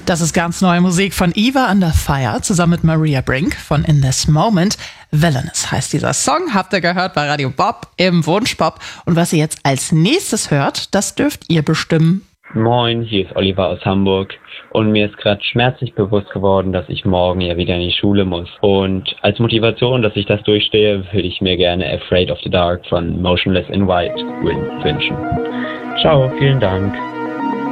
Das ist ganz neue Musik von Eva Under Fire zusammen mit Maria Brink von In This Moment. Villainous heißt dieser Song, habt ihr gehört bei Radio Bob im Wunschpop. Und was ihr jetzt als nächstes hört, das dürft ihr bestimmen. Moin, hier ist Oliver aus Hamburg und mir ist gerade schmerzlich bewusst geworden, dass ich morgen ja wieder in die Schule muss. Und als Motivation, dass ich das durchstehe, würde ich mir gerne Afraid of the Dark von Motionless in White wünschen. Ciao, vielen Dank.